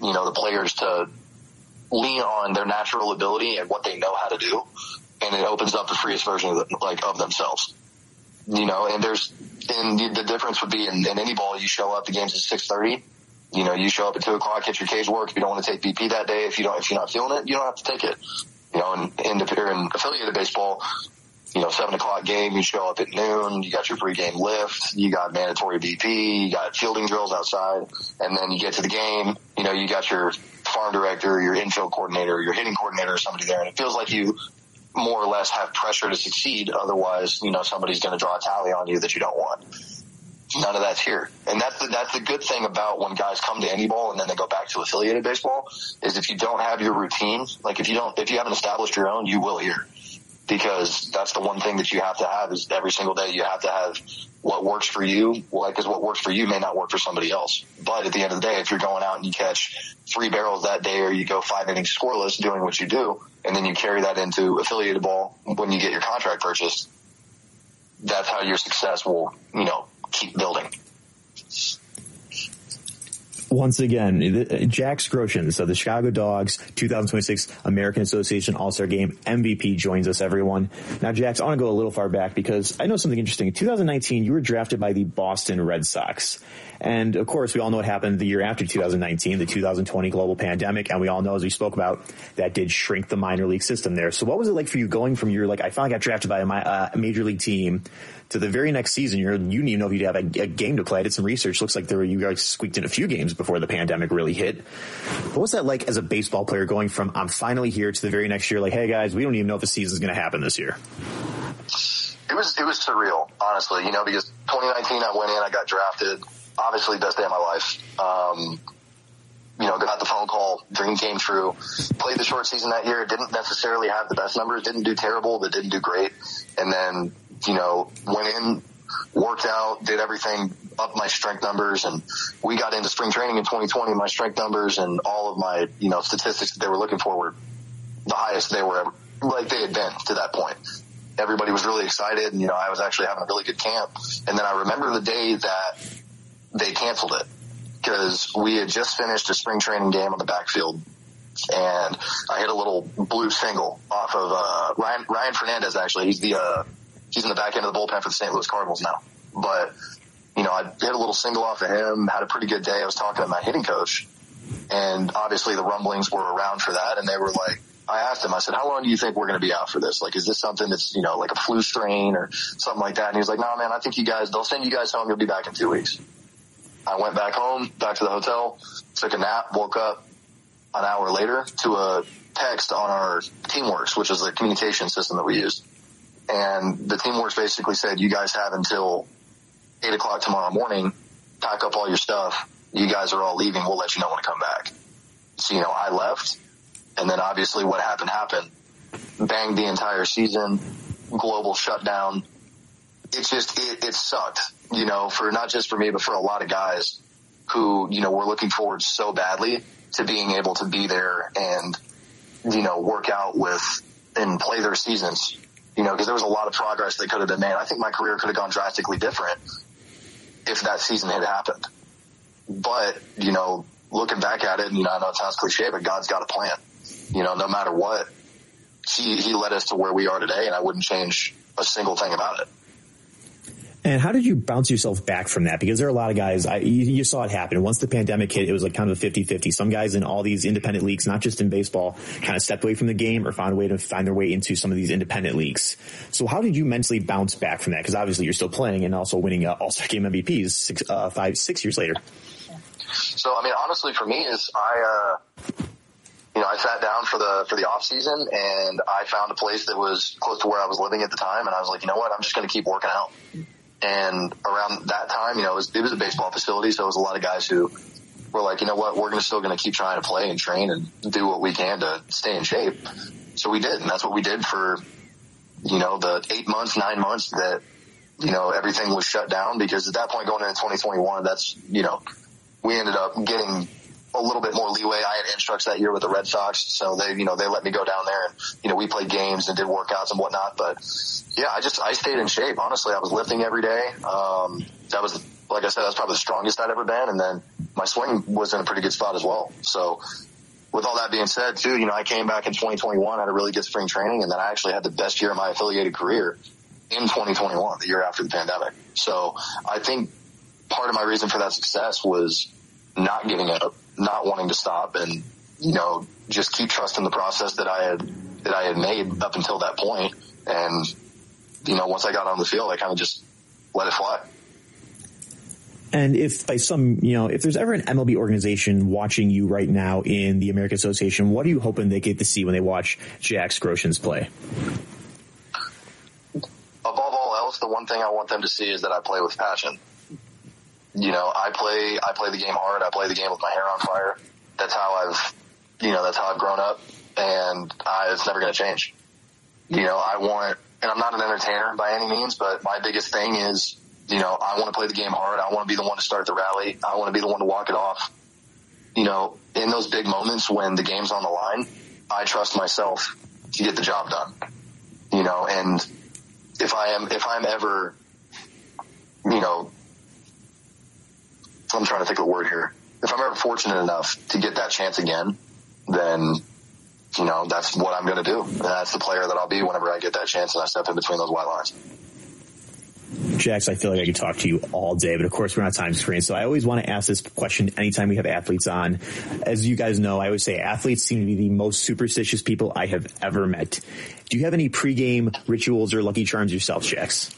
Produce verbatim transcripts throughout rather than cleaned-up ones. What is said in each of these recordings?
you know, the players to lean on their natural ability and what they know how to do. And it opens up the freest version of the, like of themselves, you know, and there's, and the difference would be in, in any ball, you show up, the game's at six thirty, you know, you show up at two o'clock, get your cage work. If you don't want to take B P that day, if you don't, if you're not feeling it, you don't have to take it, you know, and, and if you're in affiliated baseball, you know, seven o'clock game, you show up at noon, you got your pregame lift, you got mandatory B P, you got fielding drills outside, and then you get to the game, you know, you got your farm director, your infield coordinator, your hitting coordinator, or somebody there, and it feels like you more or less have pressure to succeed. Otherwise, you know, somebody's going to draw a tally on you that you don't want. None of that's here. And that's the, that's the good thing about when guys come to any ball and then they go back to affiliated baseball is if you don't have your routine, like if you don't, if you haven't established your own, you will here. Because that's the one thing that you have to have is every single day you have to have what works for you. Like, because what works for you may not work for somebody else. But at the end of the day, if you're going out and you catch three barrels that day or you go five innings scoreless doing what you do, and then you carry that into affiliated ball when you get your contract purchased, that's how your success will, you know, keep building. Once again, Jack Scrotians of the Chicago Dogs twenty twenty-six American Association All-Star Game M V P joins us, everyone. Now, Jax, I want to go a little far back because I know something interesting. In two thousand nineteen, you were drafted by the Boston Red Sox. And, of course, we all know what happened the year after two thousand nineteen, the two thousand twenty global pandemic. And we all know, as we spoke about, that did shrink the minor league system there. So what was it like for you going from your, like, I finally got drafted by a uh, major league team to the very next season? You're, you didn't even know if you'd have a, a game to play. I did some research. Looks like there were, you guys squeaked in a few games before the pandemic really hit. What was that like as a baseball player going from I'm finally here to the very next year, like, hey, guys, we don't even know if the season's going to happen this year? It was, it was surreal, honestly, you know, because twenty nineteen I went in, I got drafted. Obviously, best day of my life. Um, you know, got the phone call, dream came true. Played the short season that year. Didn't necessarily have the best numbers. Didn't do terrible, but didn't do great. And then, you know, went in, worked out, did everything, up my strength numbers. And we got into spring training in twenty twenty. My strength numbers and all of my, you know, statistics that they were looking for were the highest they were ever, like they had been to that point. Everybody was really excited. And, you know, I was actually having a really good camp. And then I remember the day that they canceled it because we had just finished a spring training game on the backfield, and I hit a little blue single off of uh, Ryan, Ryan Fernandez. Actually, he's the uh, he's in the back end of the bullpen for the Saint Louis Cardinals now. But you know, I hit a little single off of him. Had a pretty good day. I was talking to my hitting coach, and obviously the rumblings were around for that, and they were like, I asked him, I said, how long do you think we're going to be out for this? Like, is this something that's, you know, like a flu strain or something like that? And he was like, no, nah, man, I think you guys, they'll send you guys home. You'll be back in two weeks. I went back home, back to the hotel, took a nap, woke up an hour later to a text on our TeamWorks, which is the communication system that we use. And the TeamWorks basically said, you guys have until eight o'clock tomorrow morning, pack up all your stuff. You guys are all leaving. We'll let you know when to come back. So, you know, I left. And then obviously what happened happened. Banged the entire season, global shutdown. It's just, it, it sucked, you know, for not just for me, but for a lot of guys who, you know, were looking forward so badly to being able to be there and, you know, work out with and play their seasons, you know, because there was a lot of progress that could have been made. I think my career could have gone drastically different if that season had happened. But, you know, looking back at it, and, you know, I know it sounds cliche, but God's got a plan. You know, no matter what, he, he led us to where we are today, and I wouldn't change a single thing about it. And how did you bounce yourself back from that? Because there are a lot of guys, I, you, you saw it happen. Once the pandemic hit, it was like kind of a fifty-fifty. Some guys in all these independent leagues, not just in baseball, kind of stepped away from the game or found a way to find their way into some of these independent leagues. So how did you mentally bounce back from that? Because obviously you're still playing and also winning uh, All-Star Game M V Ps six, uh, five, six years later. So, I mean, honestly, for me is I, uh, you know, I sat down for the, for the off season and I found a place that was close to where I was living at the time. And I was like, you know what, I'm just going to keep working out. And around that time, you know, it was, it was a baseball facility. So it was a lot of guys who were like, you know what, we're going to still going to keep trying to play and train and do what we can to stay in shape. So we did. And that's what we did for, you know, the eight months, nine months that, you know, everything was shut down, because at that point going into twenty twenty-one, that's, you know, we ended up getting a little bit more leeway. I had instructs that year with the Red Sox, so they, you know, they let me go down there and, you know, we played games and did workouts and whatnot. But yeah, I just, I stayed in shape. Honestly, I was lifting every day. Um, that was, like I said, that's probably the strongest I'd ever been. And then my swing was in a pretty good spot as well. So with all that being said too, you know, I came back in twenty twenty-one, had a really good spring training, and then I actually had the best year of my affiliated career in twenty twenty-one, the year after the pandemic. So I think part of my reason for that success was not giving up, not wanting to stop, and, you know, just keep trusting the process that I had, that I had made up until that point. And, you know, once I got on the field, I kind of just let it fly. And if by some, you know, if there's ever an M L B organization watching you right now in the American Association, what are you hoping they get to see when they watch Jack Groshans play? Above all else, the one thing I want them to see is that I play with passion. You know, I play, I play the game hard. I play the game with my hair on fire. That's how I've, you know, that's how I've grown up, and I, it's never going to change. You know, I want, and I'm not an entertainer by any means, but my biggest thing is, you know, I want to play the game hard. I want to be the one to start the rally. I want to be the one to walk it off. You know, in those big moments when the game's on the line, I trust myself to get the job done. You know, and if I am, if I'm ever, you know, I'm trying to think of the word here. If I'm ever fortunate enough to get that chance again, then, you know, that's what I'm going to do. And that's the player that I'll be whenever I get that chance and I step in between those white lines. Jax, I feel like I could talk to you all day, but of course we're on time screen. So I always want to ask this question anytime we have athletes on. As you guys know, I always say athletes seem to be the most superstitious people I have ever met. Do you have any pregame rituals or lucky charms yourself, Jax?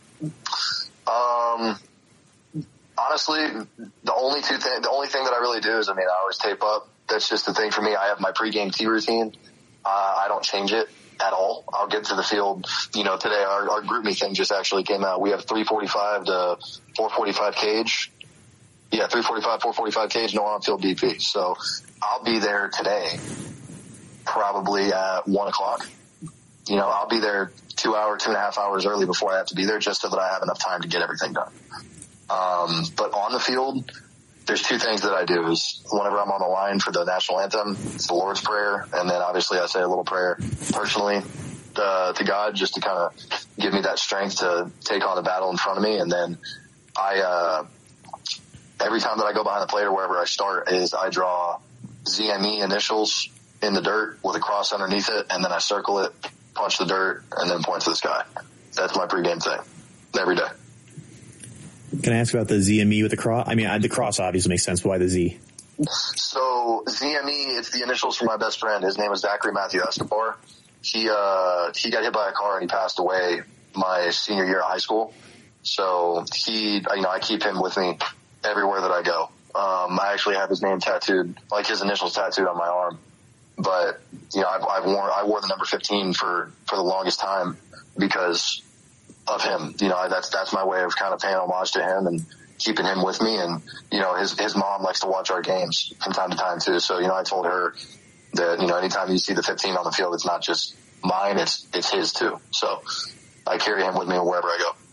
Um, honestly, the only two thing, the only thing that I really do is, I mean, I always tape up. That's just the thing for me. I have my pregame tea routine. Uh, I don't change it at all. I'll get to the field. You know, today our, our group me thing just actually came out. We have three forty-five to four forty-five cage. Yeah, three forty-five, four forty-five cage, no on-field D P. So I'll be there today probably at one o'clock. You know, I'll be there two hours, two and a half hours early before I have to be there just so that I have enough time to get everything done. Um, but on the field, there's two things that I do is whenever I'm on the line for the national anthem, it's the Lord's Prayer. And then obviously I say a little prayer personally uh, to God just to kind of give me that strength to take on the battle in front of me. And then I, uh, every time that I go behind the plate or wherever I start is I draw Z M E initials in the dirt with a cross underneath it. And then I circle it, punch the dirt, and then point to the sky. That's my pregame thing every day. Can I ask about the Z M E with the cross? I mean, the cross obviously makes sense, but why the Z? So Z M E, it's the initials for my best friend. His name is Zachary Matthew Escobar. He, uh, he got hit by a car and he passed away my senior year of high school. So he, you know, I keep him with me everywhere that I go. Um, I actually have his name tattooed, like his initials tattooed on my arm. But, you know, I've, I've worn, I wore the number fifteen for, for the longest time because of him. You know, that's, that's my way of kind of paying homage to him and keeping him with me. And, you know, his, his mom likes to watch our games from time to time too. So, you know, I told her that, you know, anytime you see the fifteen on the field, it's not just mine, it's, it's his too. So I carry him with me wherever I go.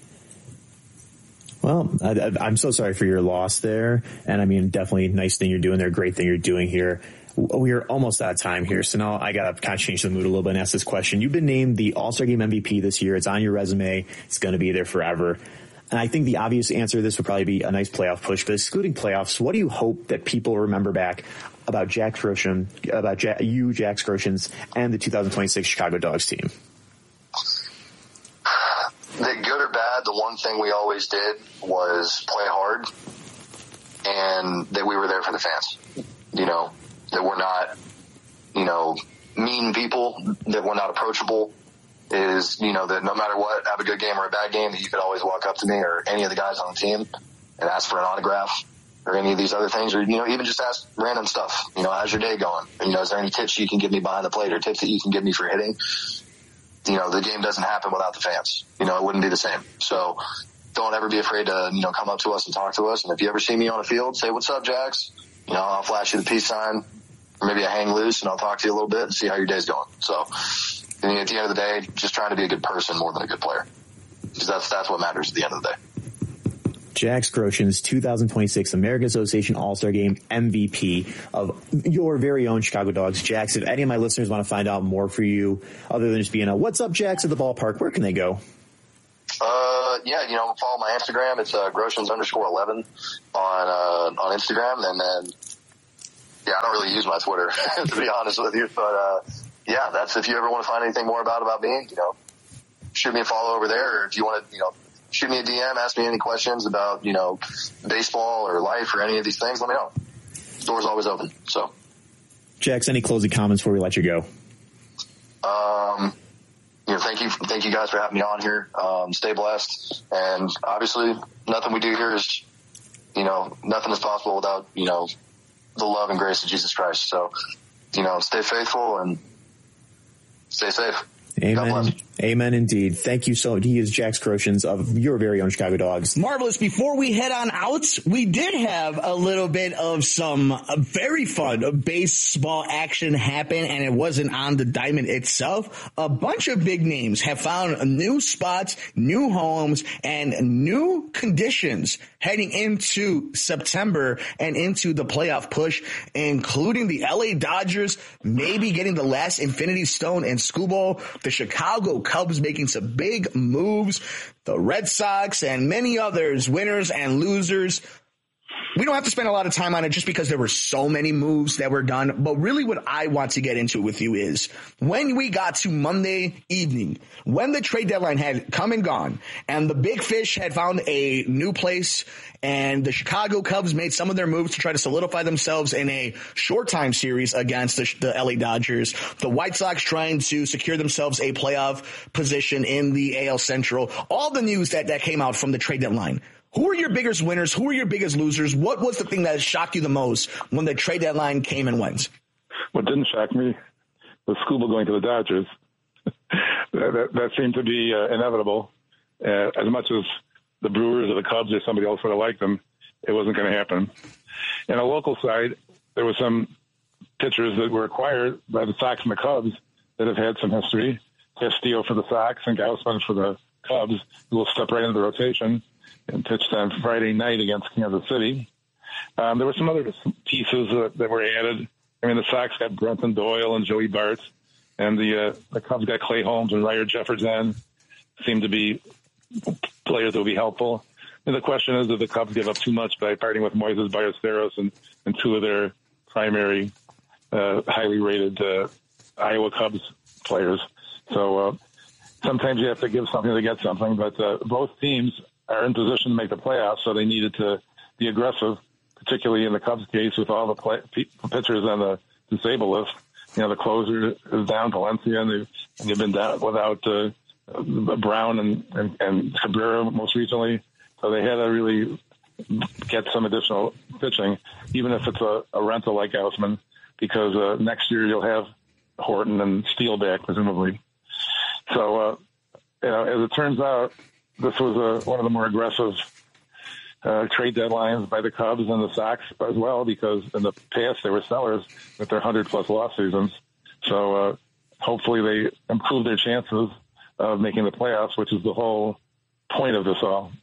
Well, I, I'm so sorry for your loss there. And I mean, definitely nice thing you're doing there. Great thing you're doing here. We are almost out of time here. So now I got to kind of change the mood a little bit and ask this question. You've been named the All-Star Game M V P this year. It's on your resume. It's going to be there forever. And I think the obvious answer to this would probably be a nice playoff push. But excluding playoffs, what do you hope that people remember back about Jack Groshans, about ja- you, Jack Groshans, and the two thousand twenty-six Chicago Dogs team? That good or bad, the one thing we always did was play hard, and that we were there for the fans. You know, that we're not, you know, mean people, that we're not approachable, is, you know, that no matter what, have a good game or a bad game, that you could always walk up to me or any of the guys on the team and ask for an autograph or any of these other things, or, you know, even just ask random stuff. You know, how's your day going? You know, is there any tips you can give me behind the plate or tips that you can give me for hitting? You know, the game doesn't happen without the fans. You know, it wouldn't be the same. So don't ever be afraid to, you know, come up to us and talk to us. And if you ever see me on the field, say, what's up, Jax? You know, I'll flash you the peace sign, or maybe I hang loose and I'll talk to you a little bit and see how your day's going. So I mean, at the end of the day, just trying to be a good person more than a good player, because that's, that's what matters at the end of the day. Jack Groshans, two thousand twenty-six American Association All-Star Game M V P of your very own Chicago Dogs. Jax, if any of my listeners want to find out more for you, other than just being a "What's up, Jax" at the ballpark, where can they go? Uh, but yeah, you know, follow my Instagram. It's uh, Groshans underscore eleven on uh, on Instagram, and then yeah, I don't really use my Twitter to be honest with you, but uh, yeah, that's if you ever want to find anything more about about me, you know, shoot me a follow over there, or if you want to, you know, shoot me a D M, ask me any questions about, you know, baseball or life or any of these things, let me know. Door's always open. So, Jax, any closing comments before we let you go? Um, you know, thank you, thank you guys for having me on here. Um, stay blessed, and obviously, nothing we do here is, you know, nothing is possible without, you know, the love and grace of Jesus Christ. So, you know, stay faithful and stay safe. Amen. Amen indeed. Thank you so much. He is Jax Groshans of your very own Chicago Dogs. Marvelous. Before we head on out, we did have a little bit of some uh, very fun baseball action happen, and it wasn't on the diamond itself. A bunch of big names have found new spots, new homes, and new conditions heading into September and into the playoff push, including the L A Dodgers maybe getting the last Infinity Stone in Skubal, the Chicago Cubs making some big moves, the Red Sox and many others, winners and losers. We don't have to spend a lot of time on it just because there were so many moves that were done. But really what I want to get into with you is when we got to Monday evening, when the trade deadline had come and gone and the big fish had found a new place and the Chicago Cubs made some of their moves to try to solidify themselves in a short time series against the, the L A Dodgers, the White Sox trying to secure themselves a playoff position in the A L Central, all the news that, that came out from the trade deadline. Who are your biggest winners? Who are your biggest losers? What was the thing that shocked you the most when the trade deadline came and went? What didn't shock me was Skubal going to the Dodgers. that, that, that seemed to be uh, inevitable. Uh, as much as the Brewers or the Cubs or somebody else would have liked them, it wasn't going to happen. In a local side, there were some pitchers that were acquired by the Sox and the Cubs that have had some history. Castillo for the Sox and Gausman for the Cubs, who will step right into the rotation and pitched on Friday night against Kansas City. Um, there were some other pieces uh, that were added. I mean, the Sox got Brenton Doyle and Joey Bart, and the uh, the Cubs got Clay Holmes and Ryer Jefferson. Seemed to be players that would be helpful. And the question is, did the Cubs give up too much by parting with Moises Ballesteros and, and two of their primary uh, highly rated uh, Iowa Cubs players? So uh, sometimes you have to give something to get something, but uh, both teams are in position to make the playoffs, so they needed to be aggressive, particularly in the Cubs case with all the play, pitchers on the disabled list. You know, the closer is down, Valencia, and they've, and they've been down without uh, Brown and, and, and Cabrera most recently. So they had to really get some additional pitching, even if it's a, a rental like Gausman, because uh, next year you'll have Horton and Steele back, presumably. So, uh, you know, as it turns out, this was a, one of the more aggressive uh, trade deadlines by the Cubs and the Sox as well, because in the past they were sellers with their one hundred plus loss seasons. So uh, hopefully they improve their chances of making the playoffs, which is the whole point of this all.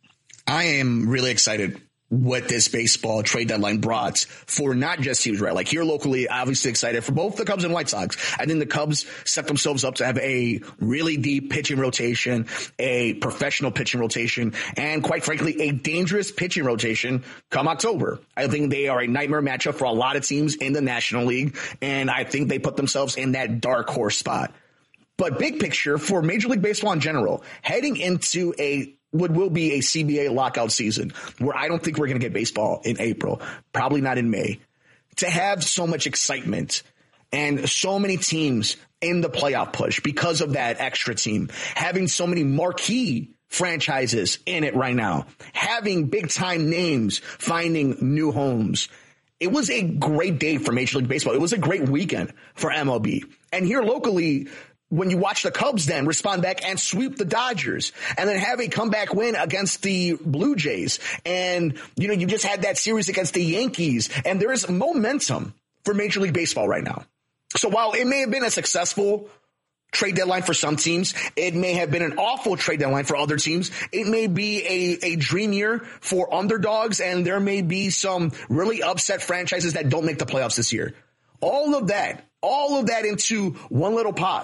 I am really excited what this baseball trade deadline brought for not just teams, right? Like here locally, obviously excited for both the Cubs and White Sox. I think the Cubs set themselves up to have a really deep pitching rotation, a professional pitching rotation, and quite frankly, a dangerous pitching rotation come October. I think they are a nightmare matchup for a lot of teams in the National League, and I think they put themselves in that dark horse spot. But big picture for Major League Baseball in general, heading into a what will be a C B A lockout season where I don't think we're going to get baseball in April, probably not in May, to have so much excitement and so many teams in the playoff push because of that extra team, having so many marquee franchises in it right now, having big time names finding new homes. It was a great day for Major League Baseball. It was a great weekend for M L B. And here locally, when you watch the Cubs then respond back and sweep the Dodgers and then have a comeback win against the Blue Jays. And, you know, you just had that series against the Yankees, and there is momentum for Major League Baseball right now. So while it may have been a successful trade deadline for some teams, it may have been an awful trade deadline for other teams. It may be a, a dream year for underdogs, and there may be some really upset franchises that don't make the playoffs this year. All of that, all of that into one little pot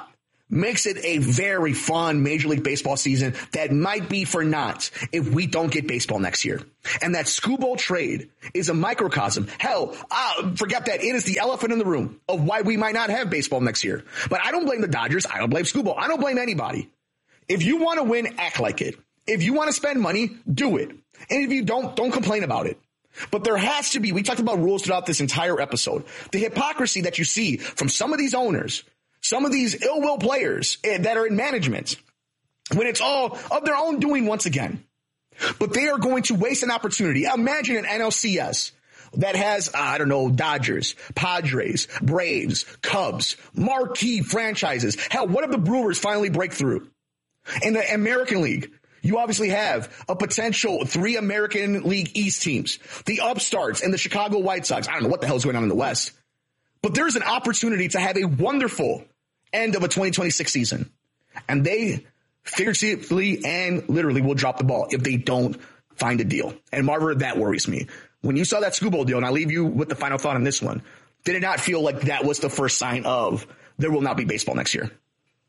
makes it a very fun Major League Baseball season that might be for naught if we don't get baseball next year. And that Skubal trade is a microcosm. Hell, uh, forget that. It is the elephant in the room of why we might not have baseball next year. But I don't blame the Dodgers. I don't blame Skubal. I don't blame anybody. If you want to win, act like it. If you want to spend money, do it. And if you don't, don't complain about it. But there has to be, we talked about rules throughout this entire episode, the hypocrisy that you see from some of these owners, some of these ill will players that are in management, when it's all of their own doing once again. But they are going to waste an opportunity. Imagine an N L C S that has, I don't know, Dodgers, Padres, Braves, Cubs, marquee franchises. Hell, what if the Brewers finally break through? In the American League, you obviously have a potential three American League East teams, the upstarts and the Chicago White Sox. I don't know what the hell's going on in the West, but there's an opportunity to have a wonderful end of a twenty twenty-six season. And they figuratively and literally will drop the ball if they don't find a deal. And Marver, that worries me. When you saw that Skubal deal, and I'll leave you with the final thought on this one, did it not feel like that was the first sign of there will not be baseball next year?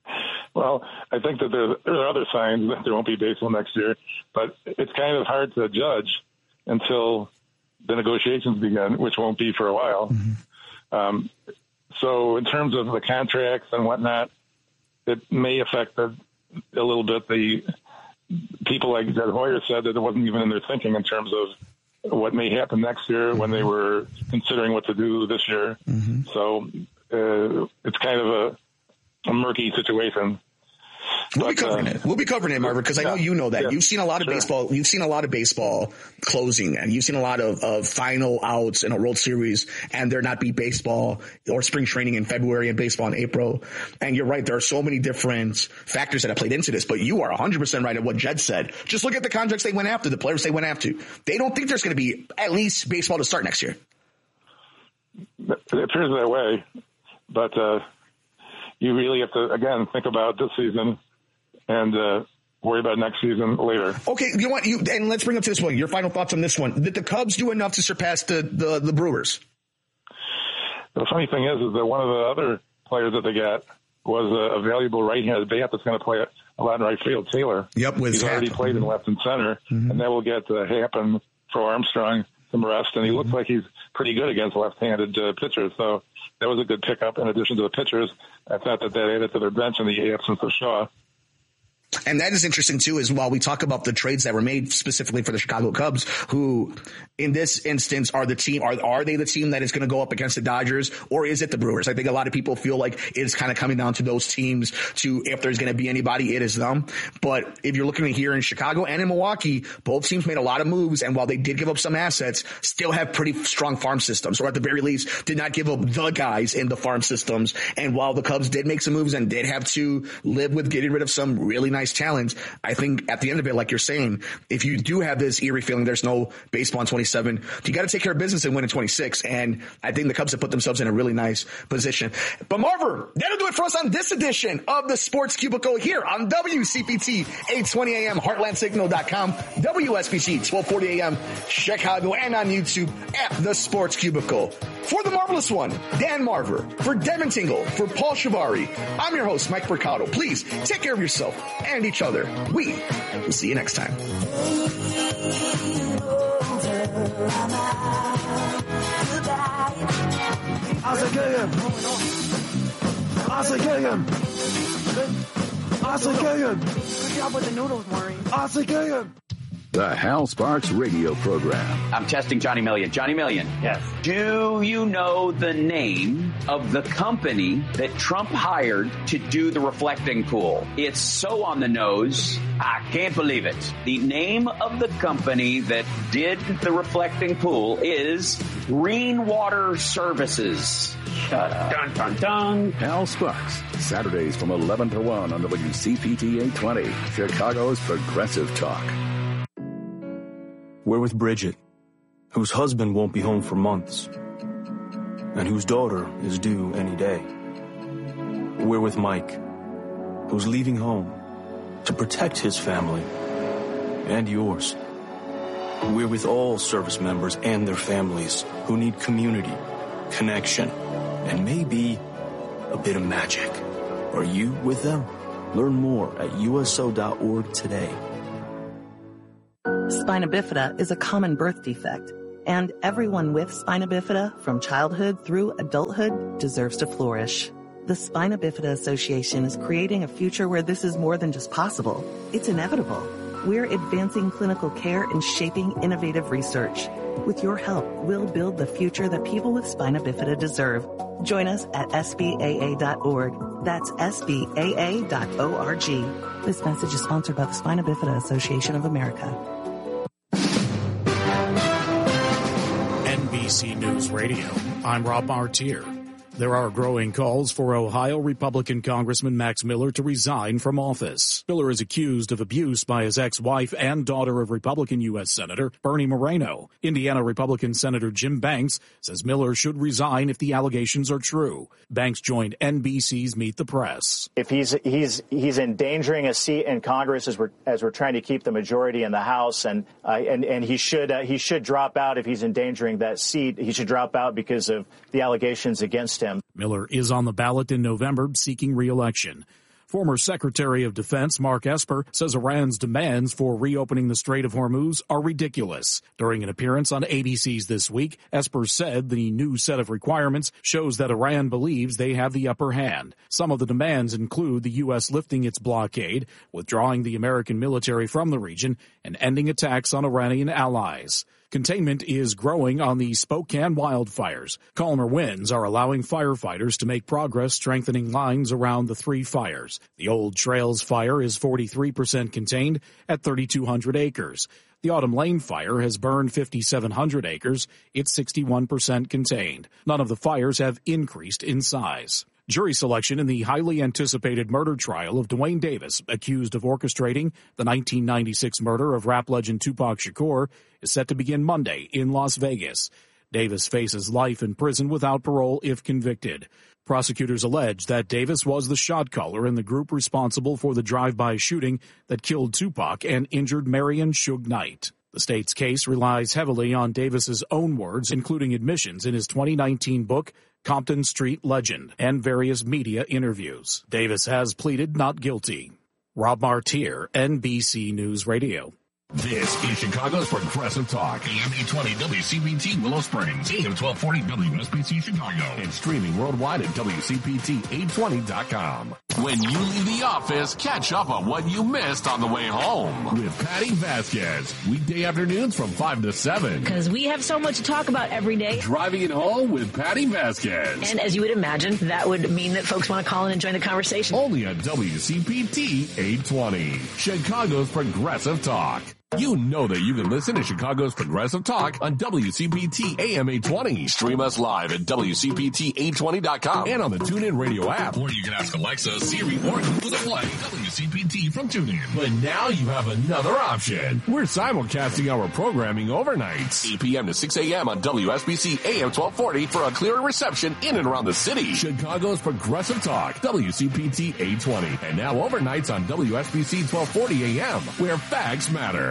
Well, I think that there, there are other signs that there won't be baseball next year, but it's kind of hard to judge until the negotiations begin, which won't be for a while. Mm-hmm. Um, so in terms of the contracts and whatnot, it may affect the, a little bit the people like Jed Hoyer said that it wasn't even in their thinking in terms of what may happen next year when they were considering what to do this year. Mm-hmm. So uh, it's kind of a, a murky situation. We'll be covering uh, it. We'll be covering it, Marvin, because I know yeah, you know that. Yeah, you've seen a lot of sure. baseball. You've seen a lot of baseball closing, and you've seen a lot of, of final outs in a World Series, and there not be baseball or spring training in February and baseball in April. And you're right. There are so many different factors that have played into this, but you are one hundred percent right at what Jed said. Just look at the contracts they went after, the players they went after. They don't think there's going to be at least baseball to start next year. It appears that way, but uh, you really have to, again, think about this season and uh, worry about next season later. Okay, you know what? You, and let's bring up to this one. Your final thoughts on this one. Did the Cubs do enough to surpass the, the, the Brewers? The funny thing is, is that one of the other players that they got was a, a valuable right-handed bat that's going to play a lot in right field, Taylor. Yep, with He's Happ. already played in left and center, mm-hmm. and that will get uh, Happen for Armstrong some rest, and he mm-hmm. looks like he's pretty good against left-handed uh, pitchers. So that was a good pickup in addition to the pitchers. I thought that that added to their bench in the absence of Shaw. And that is interesting, too, is while we talk about the trades that were made specifically for the Chicago Cubs, who in this instance are the team, are, are they the team that is going to go up against the Dodgers, or is it the Brewers? I think a lot of people feel like it's kind of coming down to those teams to, if there's going to be anybody, it is them. But if you're looking at here in Chicago and in Milwaukee, both teams made a lot of moves. And while they did give up some assets, still have pretty strong farm systems, or at the very least did not give up the guys in the farm systems. And while the Cubs did make some moves and did have to live with getting rid of some really nice challenge, I think at the end of it, like you're saying, if you do have this eerie feeling there's no baseball in twenty-seven, you got to take care of business and win in twenty-six. And I think the Cubs have put themselves in a really nice position. But Marver, that'll do it for us on this edition of the Sports Cubicle here on W C P T eight twenty A M, heartland signal dot com, W S B T twelve forty A M, Chicago, and on YouTube at the Sports Cubicle. For the marvelous one, Dan Marver, for Devin Tingle, for Paul Shivari, I'm your host, Mike Mercado. Please take care of yourself and each other. We will see you next time. Asa Gilliam. Asa Gilliam. Asa Gilliam. Good job with the noodles, Maureen. Asa Gilliam. The Hal Sparks radio program. I'm testing Johnny Million. Johnny Million. Yes. Do you know the name of the company that Trump hired to do the reflecting pool? It's so on the nose, I can't believe it. The name of the company that did the reflecting pool is Greenwater Services. Shut up. Dun, dun, dun. Hal Sparks, Saturdays from eleven to one on W C P T eight twenty, Chicago's Progressive Talk. We're with Bridget, whose husband won't be home for months, and whose daughter is due any day. We're with Mike, who's leaving home to protect his family and yours. We're with all service members and their families who need community, connection, and maybe a bit of magic. Are you with them? Learn more at U S O dot org today. Spina bifida is a common birth defect, and everyone with spina bifida from childhood through adulthood deserves to flourish. The Spina Bifida Association is creating a future where this is more than just possible. It's inevitable. We're advancing clinical care and shaping innovative research. With your help, we'll build the future that people with spina bifida deserve. Join us at S B A A dot org. That's S B A A dot org. This message is sponsored by the Spina Bifida Association of America. N B C News Radio. I'm Rob Martier. There are growing calls for Ohio Republican Congressman Max Miller to resign from office. Miller is accused of abuse by his ex-wife and daughter of Republican U S Senator Bernie Moreno. Indiana Republican Senator Jim Banks says Miller should resign if the allegations are true. Banks joined N B C's Meet the Press. If he's he's he's endangering a seat in Congress as we're as we're trying to keep the majority in the House, and uh, and and he should uh, he should drop out if he's endangering that seat. He should drop out because of the allegations against him. Miller is on the ballot in November seeking re-election. Former Secretary of Defense Mark Esper says Iran's demands for reopening the Strait of Hormuz are ridiculous. During an appearance on A B C's This Week, Esper said the new set of requirements shows that Iran believes they have the upper hand. Some of the demands include the U S lifting its blockade, withdrawing the American military from the region, and ending attacks on Iranian allies. Containment is growing on the Spokane wildfires. Calmer winds are allowing firefighters to make progress strengthening lines around the three fires. The Old Trails fire is forty-three percent contained at thirty-two hundred acres. The Autumn Lane fire has burned fifty-seven hundred acres. It's sixty-one percent contained. None of the fires have increased in size. Jury selection in the highly anticipated murder trial of Duane Davis, accused of orchestrating the nineteen ninety-six murder of rap legend Tupac Shakur, is set to begin Monday in Las Vegas. Davis faces life in prison without parole if convicted. Prosecutors allege that Davis was the shot caller in the group responsible for the drive-by shooting that killed Tupac and injured Marion Suge Knight. The state's case relies heavily on Davis's own words, including admissions in his twenty nineteen book, Compton Street Legend, and various media interviews. Davis has pleaded not guilty. Rob Martier, N B C News Radio. This is Chicago's Progressive Talk, A M eight twenty W C P T Willow Springs, A M twelve forty W S B C Chicago, and streaming worldwide at W C P T eight twenty dot com. When you leave the office, catch up on what you missed on the way home with Patty Vasquez. Weekday afternoons from five to seven. Because we have so much to talk about every day. Driving it home with Patty Vasquez. And as you would imagine, that would mean that folks want to call in and join the conversation. Only on W C P T eight twenty, Chicago's Progressive Talk. You know that you can listen to Chicago's Progressive Talk on W C P T A M eight twenty. Stream us live at W C P T eight twenty dot com and on the TuneIn Radio app. Or you can ask Alexa, Siri, or Google to play W C P T from TuneIn. But now you have another option. We're simulcasting our programming overnights, eight p.m. to six a.m. on W S B C A M twelve forty for a clearer reception in and around the city. Chicago's Progressive Talk, W C P T eight twenty. And now overnights on W S B C twelve forty A M, where facts matter.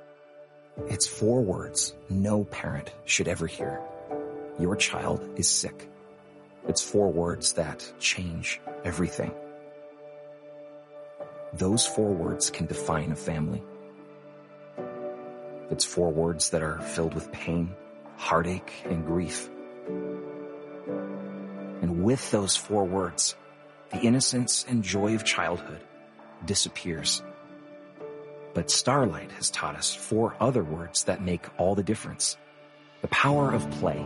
It's four words no parent should ever hear. Your child is sick. It's four words that change everything. Those four words can define a family. It's four words that are filled with pain, heartache, and grief. And with those four words, the innocence and joy of childhood disappears. But Starlight has taught us four other words that make all the difference. The power of play.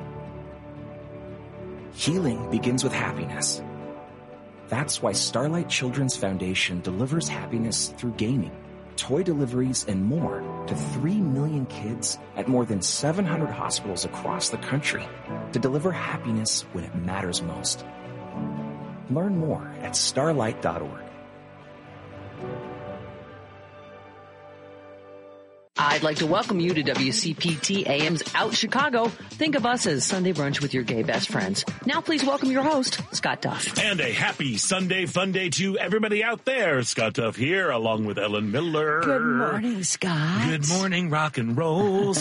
Healing begins with happiness. That's why Starlight Children's Foundation delivers happiness through gaming, toy deliveries, and more to three million kids at more than seven hundred hospitals across the country to deliver happiness when it matters most. Learn more at starlight dot org. I'd like to welcome you to W C P T A M's Out Chicago. Think of us as Sunday brunch with your gay best friends. Now please welcome your host, Scott Duff. And a happy Sunday fun day to everybody out there. Scott Duff here, along with Ellen Miller. Good morning, Scott. Good morning, rock and roll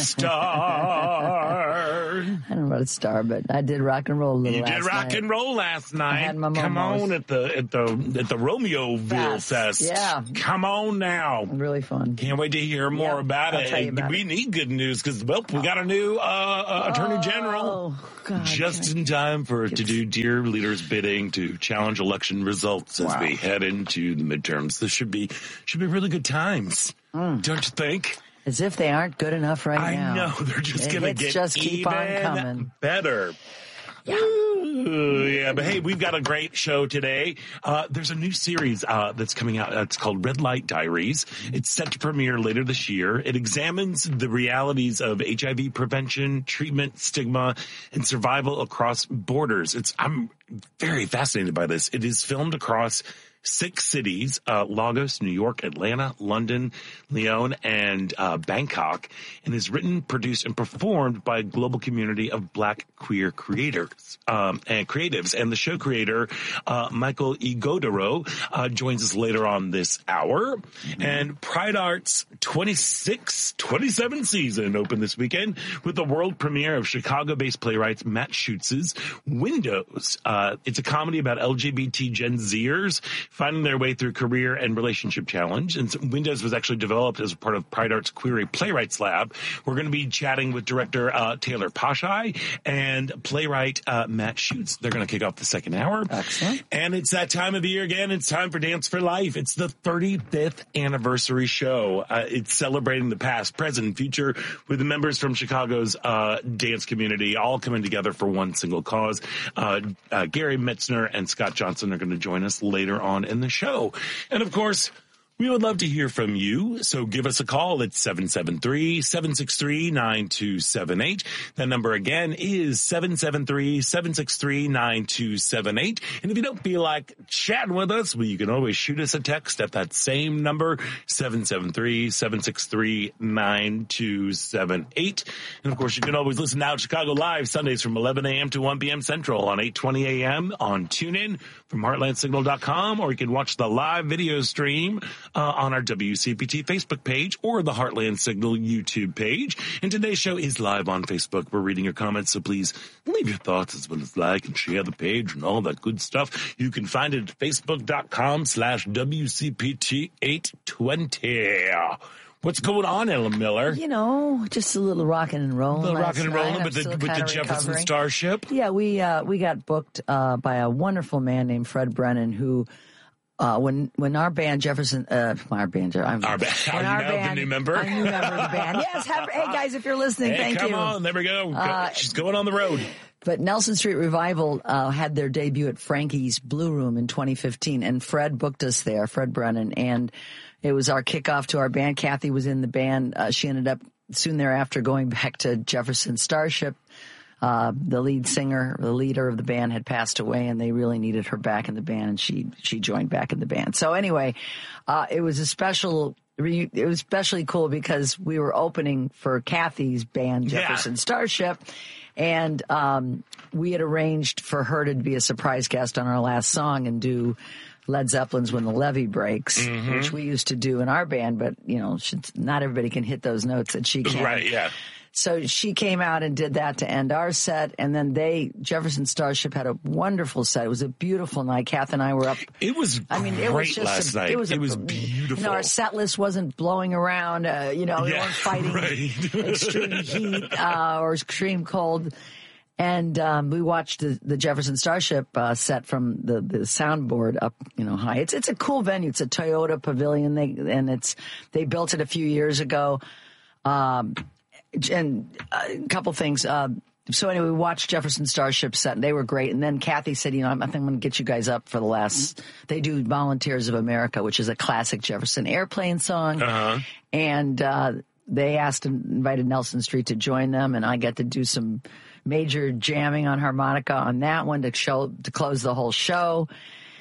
star. I don't know about a star, but I did rock and roll a little You last did rock night. and roll last night. I had my Come momos. on at the at the at the Romeoville Fest. Fest. Yeah. Come on now. Really fun. Can't wait to hear more Yep, about I'll it. tell you about we it. need good news because well, we got a new uh, uh, Attorney General. Oh, God. Just in time for to do dear leaders' bidding to challenge election results as Wow. we head into the midterms. This should be should be really good times, Mm. don't you think? As if they aren't good enough right I now. know they're just The going to hits get just keep even on coming. better. Yeah. Ooh, yeah, but hey, we've got a great show today. Uh, there's a new series uh, that's coming out. It's called Red Light Diaries. It's set to premiere later this year. It examines the realities of H I V prevention, treatment, stigma, and survival across borders. It's I'm very fascinated by this. It is filmed across six cities, uh, Lagos, New York, Atlanta, London, Lyon, and uh, Bangkok, and is written, produced, and performed by a global community of Black queer creators um, and creatives. And the show creator, uh, Michael Igodaro, uh, joins us later on this hour. Mm-hmm. And Pride Art's twenty-six twenty-seven season opened this weekend with the world premiere of Chicago-based playwright Matt Schutz's Windows. Uh, it's a comedy about L G B T Gen Zers finding their way through career and relationship challenge. And so Windows was actually developed as a part of Pride Art's Query Playwrights Lab. We're going to be chatting with director uh, Taylor Pashai and playwright uh, Matt Schutz. They're going to kick off the second hour. Excellent. And it's that time of year again. It's time for Dance for Life. It's the thirty-fifth anniversary show. Uh, it's celebrating the past, present, and future with the members from Chicago's uh, dance community all coming together for one single cause. Uh, uh, Gary Metzner and Scott Johnson are going to join us later on in the show. And of course, we would love to hear from you, so give us a call at seven seven three, seven six three, nine two seven eight. That number again is seven seven three, seven six three, nine two seven eight. And if you don't feel like chatting with us, well, you can always shoot us a text at that same number, seven seven three, seven six three, nine two seven eight. And of course, you can always listen to Out Chicago Live Sundays from eleven a.m. to one p.m. Central on eight twenty a.m. on TuneIn from heartland signal dot com, or you can watch the live video stream Uh, on our W C P T Facebook page or the Heartland Signal YouTube page. And today's show is live on Facebook. We're reading your comments, so please leave your thoughts as well as like and share the page and all that good stuff. You can find it at facebook.com slash WCPT820. What's going on, Ellen Miller? You know, just a little rocking and rolling. A little last rocking and night. rolling I'm with the, still with the kinda Jefferson recovering. Starship? Yeah, we uh, we got booked uh, by a wonderful man named Fred Brennan, who uh, when when our band Jefferson, uh, our band, I'm, Our band, when are our you now band, the new member? I'm new member of the band. Yes, have, hey guys, if you're listening, Hey, thank come you. on, there we go. Uh, She's going on the road. But Nelson Street Revival uh, had their debut at Frankie's Blue Room in twenty fifteen, and Fred booked us there, Fred Brennan, and it was our kickoff to our band. Kathy was in the band. Uh, she ended up soon thereafter going back to Jefferson Starship. Uh, the lead singer, the leader of the band had passed away, and they really needed her back in the band, and she she joined back in the band. So anyway, uh, it was a special. It was especially cool because we were opening for Kathy's band, Jefferson Yeah. Starship, and um, we had arranged for her to be a surprise guest on our last song and do Led Zeppelin's When the Levee Breaks, Mhm. which we used to do in our band, but you know, should, not everybody can hit those notes that she can. Right, yeah. So she came out and did that to end our set, and then they, Jefferson Starship, had a wonderful set. It was a beautiful night. Kath and I were up. It was I mean, great it was just last a, night. It was, it a, was beautiful. You know, our set list wasn't blowing around. Uh, you know, we Yeah, weren't fighting right. extreme heat uh, or extreme cold. And um, we watched the, the Jefferson Starship uh, set from the, the soundboard up, you know, high. It's it's a cool venue. It's a Toyota Pavilion, they, and it's they built it a few years ago. Um, and a couple things. Uh, so anyway, we watched Jefferson Starship set, and they were great. And then Kathy said, you know, I think I'm going to get you guys up for the last. They do Volunteers of America, which is a classic Jefferson Airplane song, Uh-huh. and uh, they asked and invited Nelson Street to join them, and I got to do some major jamming on harmonica on that one to show to close the whole show.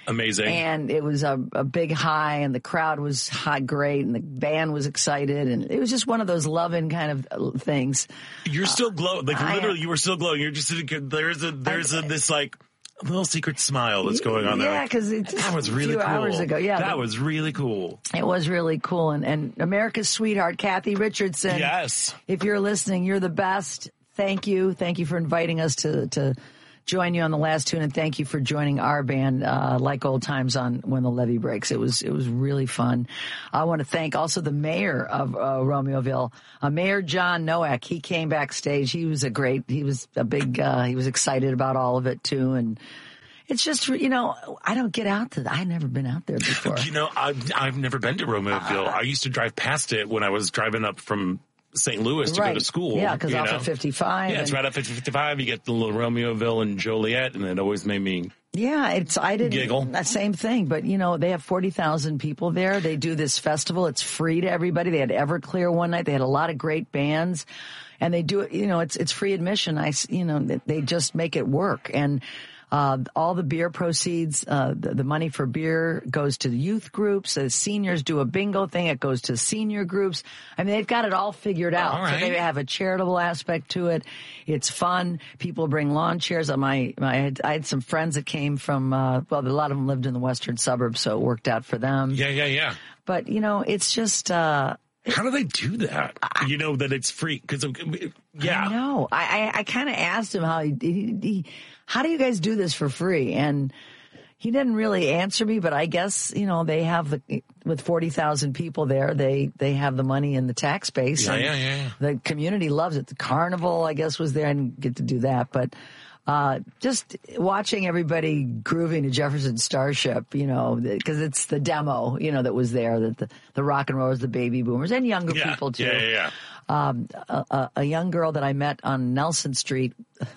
Amazing. And it was a, a big high, and the crowd was high, great, and the band was excited, and it was just one of those loving kind of things. You're still glowing. Like, I literally, am. you were still glowing. You're just sitting, there's a, there's a, this, like, little secret smile that's going on there. Yeah, like, because it's that was really a few cool. hours ago. Yeah, that the, was really cool. It was really cool. And, and America's sweetheart, Kathy Richardson. Yes. If you're listening, you're the best. Thank you. Thank you for inviting us to, to join you on the last tune, and thank you for joining our band, uh, like old times on When the Levee Breaks. It was, it was really fun. I want to thank also the mayor of, uh, Romeoville, uh, Mayor John Nowak. He came backstage. He was a great, he was a big, uh, he was excited about all of it too. And it's just, you know, I don't get out to, I've never been out there before. You know, I've, I've never been to Romeoville. Uh, I used to drive past it when I was driving up from Saint Louis to right. go to school. Yeah, because off of fifty-five. Yeah, it's right off of fifty-five. You get the little Romeoville and Joliet, and it always made me Yeah, it's I didn't giggle. That same thing, but you know, they have forty thousand people there. They do this festival. It's free to everybody. They had Everclear one night. They had a lot of great bands, and they do it, you know, it's it's free admission. I you know, they just make it work. And Uh, all the beer proceeds, uh, the, the money for beer goes to the youth groups. The seniors do a bingo thing. It goes to senior groups. I mean, they've got it all figured out. All right. So they have a charitable aspect to it. It's fun. People bring lawn chairs. My, my, I had, I had some friends that came from, uh, well, a lot of them lived in the western suburbs, so it worked out for them. Yeah, yeah, yeah. But, you know, it's just, uh, how do they do that? I, you know, that it's free? Because, yeah. I know. I, I, I kind of asked him how he, he, he, how do you guys do this for free? And he didn't really answer me, but I guess, you know, they have the, with forty thousand people there, they, they have the money in the tax base. Yeah, and yeah, yeah, yeah. The community loves it. The carnival, I guess, was there. I didn't get to do that, but, uh, just watching everybody grooving to Jefferson Starship, you know, because it's the demo, you know, that was there, that the, the rock and rollers, the baby boomers, and younger yeah, people too. Yeah, yeah, yeah. Um, a, a, a young girl that I met on Nelson Street,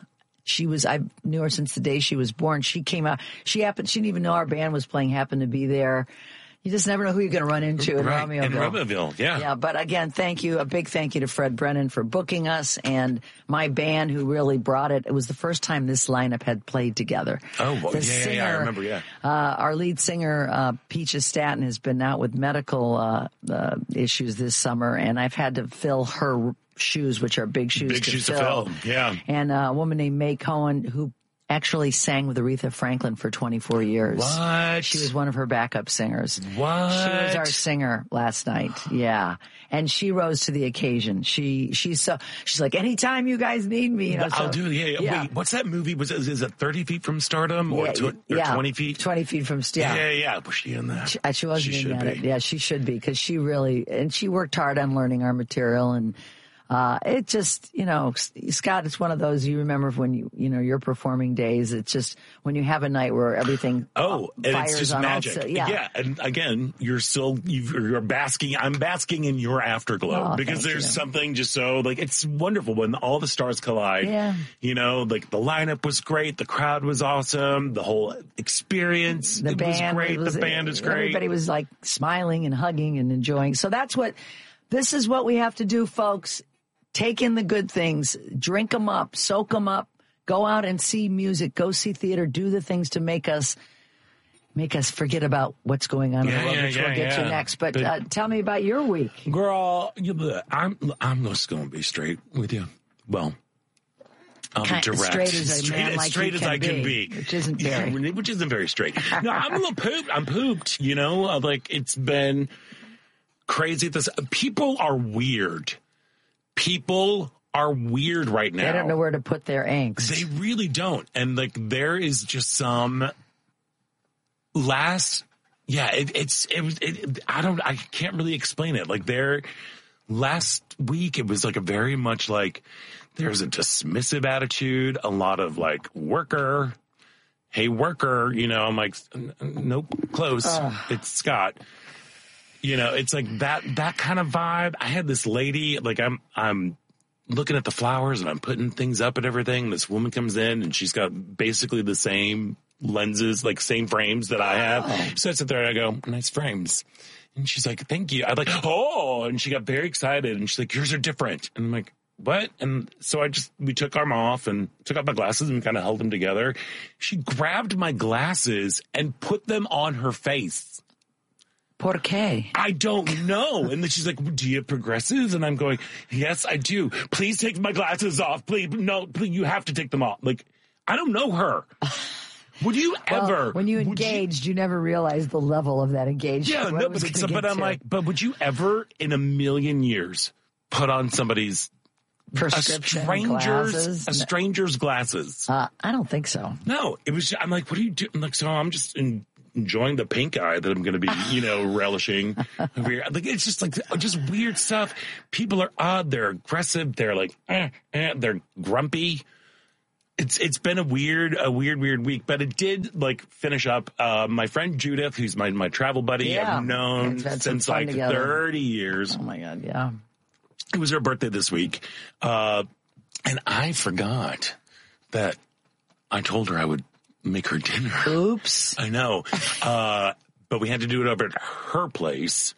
she was, I knew her since the day she was born. She came out, she happened, she didn't even know our band was playing, happened to be there. You just never know who you're going to run into in right, Romeoville. In Romeoville, yeah. Yeah, but again, thank you. A big thank you to Fred Brennan for booking us and my band who really brought it. It was the first time this lineup had played together. Oh, well, the yeah, singer, yeah, yeah, I remember, yeah. Uh, our lead singer, uh, Peaches Staten, has been out with medical uh, uh, issues this summer, and I've had to fill her shoes, which are big shoes Big to shoes fill. to fill, yeah. And uh, a woman named May Cohen, who actually sang with Aretha Franklin for twenty-four years. What? She was one of her backup singers. What? She was our singer last night. Yeah. And she rose to the occasion. She, she's so, she's like, anytime you guys need me, you know. I'll so, do it. Yeah, yeah. yeah. Wait, what's that movie? Was it, is it thirty feet from Stardom or, Yeah, tw- or yeah. twenty feet? twenty feet from, yeah. Yeah, yeah, yeah. Was she in that? She, uh, she wasn't She in should that. be. Yeah, she should be, because she really, and she worked hard on learning our material, and uh, it just, you know, Scott, it's one of those, you remember when you, you know, your performing days, it's just when you have a night where everything Oh, and fires it's just on magic. all, yeah. yeah. And again, you're still, you're basking, I'm basking in your afterglow Oh, because thank there's you. something just so, like, it's wonderful when all the stars collide. Yeah. You know, like the lineup was great. The crowd was awesome. The whole experience The it band was great. was- the band is great. Everybody was like smiling and hugging and enjoying. So that's what, this is what we have to do, folks. Take in the good things, drink them up, soak them up, go out and see music, go see theater, do the things to make us, make us forget about what's going on Yeah, in the world, yeah, which yeah, we'll get yeah. to next. But, But- uh, tell me about your week. Girl, you, I'm, I'm just going to be straight with you. Well, I'm Kind- direct. straight as a straight, man as, like straight you as can I can be, be. which isn't Yeah, very. which isn't very straight. No, I'm a little pooped. I'm pooped, you know, uh, like it's been crazy. This people are weird. People are weird right now. They don't know where to put their angst. They really don't. And like there is just some last yeah, it, it's it was it, I don't I can't really explain it. Like there last week it was like a very much like there's a dismissive attitude, a lot of like worker, hey worker, you know, I'm like nope, close. Ugh. It's Scott. You know, it's like that that kind of vibe. I had this lady, like I'm I'm looking at the flowers and I'm putting things up and everything. This woman comes in and she's got basically the same lenses, like same frames that I have. Oh. So I sit there and I go, nice frames. And she's like, thank you. I'm like, oh, and she got very excited and she's like, yours are different. And I'm like, what? And so I just, we took our off and took off my glasses and kind of held them together. She grabbed my glasses and put them on her face. Por qué? I don't know. And then she's like, do you have progressives? And I'm going, yes, I do. Please take my glasses off. Please. No, please, you have to take them off. Like, I don't know her. Would you well, ever? When you engaged, you, you never realized the level of that engagement. Yeah, no, but, so, but I'm like, but would you ever in a million years put on somebody's prescription a stranger's, glasses? a stranger's glasses? Uh, I don't think so. No, it was, I'm like, what are you doing? I'm like, so I'm just in, enjoying the pink eye that I'm going to be, you know, relishing. Like, it's just like, just weird stuff. People are odd. They're aggressive. They're like, eh, eh, they're grumpy. It's it's been a weird, a weird, weird week, but it did like finish up. Uh, my friend Judith, who's my, my travel buddy, yeah. I've known since like together. thirty years. Oh my God. Yeah. It was her birthday this week. Uh, and I forgot that I told her I would make her dinner. Oops. I know. Uh, but we had to do it over at her place.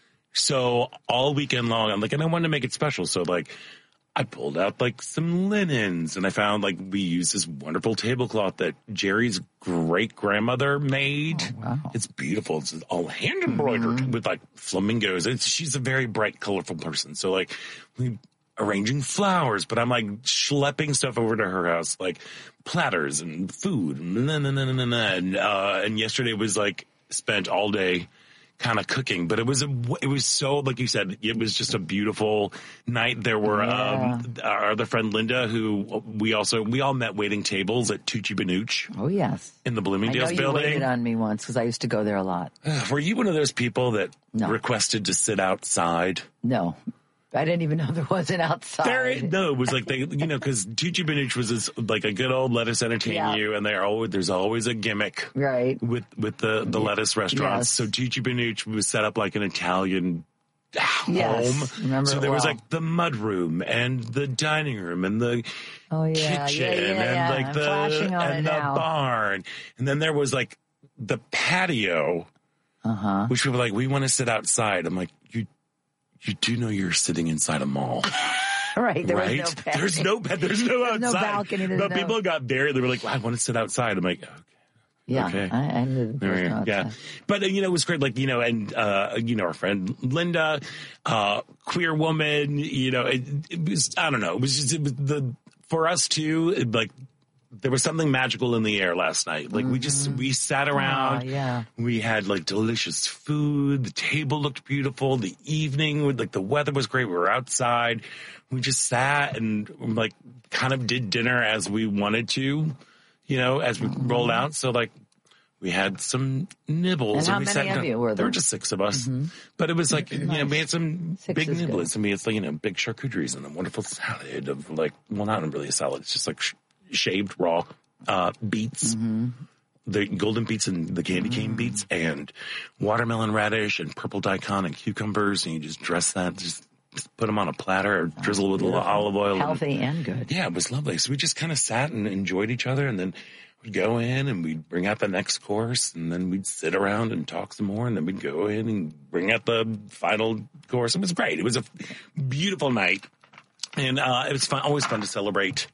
So all weekend long, I'm like, and I wanted to make it special. So like, I pulled out like some linens and I found like we used this wonderful tablecloth that Jerry's great grandmother made. Oh, wow. It's beautiful. It's all hand embroidered mm-hmm. with like flamingos. It's, she's a very bright, colorful person. So like we arranging flowers, but I'm like schlepping stuff over to her house, like platters and food. Nah, nah, nah, nah, nah. And, uh, and yesterday was like spent all day kind of cooking, but it was a, it was so, like you said, it was just a beautiful night. There were yeah. um, our other friend Linda, who we also we all met waiting tables at Tucci Benucci. Oh yes, in the Bloomingdale's I know you building. Waited on me once because I used to go there a lot. Were you one of those people that no. requested to sit outside? No. I didn't even know there was an outside. There, no, it was like they, you know, because Tucci Benucci was this, like a good old lettuce entertain yeah. you, and there always there's always a gimmick, right, with with the the lettuce restaurants. Yes. So Tucci Benucci was set up like an Italian home. Yes, remember so it there well. was like the mud room and the dining room and the oh, yeah. kitchen yeah, yeah, and yeah. like I'm the flashing on and it the now. barn, and then there was like the patio, uh-huh. which people were like, we want to sit outside. I'm like, you. You do know you're sitting inside a mall. Right. There right? was no patio. There's no bed. There's no outside. There's no balcony. There's but no... people got very, they were like, well, I want to sit outside. I'm like, okay. Yeah. Okay. I, I knew there was no outside. Yeah. But, uh, you know, it was great. Like, you know, and, uh, you know, our friend Linda, uh, queer woman, you know, it, it was, I don't know. It was just, it was the, for us too, it, like, there was something magical in the air last night. Like mm-hmm. we just, we sat around. Oh, yeah. We had like delicious food. The table looked beautiful. The evening, like the weather was great. We were outside. We just sat and like kind of did dinner as we wanted to, you know, as we mm-hmm. rolled out. So like we had some nibbles. And how and we many sat of down. you were there? There were just six of us. Mm-hmm. But it was like, nice. You know, we had some six big nibbles. good. I mean, it's like, you know, big charcuteries and a wonderful salad of like, well, not really a salad. It's just like sh- shaved raw uh, beets, mm-hmm. the golden beets and the candy cane mm-hmm. beets, and watermelon radish and purple daikon and cucumbers. And you just dress that, just put them on a platter or drizzle with a little olive oil. Healthy and, and good. Yeah, it was lovely. So we just kind of sat and enjoyed each other, and then we'd go in and we'd bring out the next course, and then we'd sit around and talk some more, and then we'd go in and bring out the final course. It was great. It was a beautiful night, and uh, it was fun. Always fun to celebrate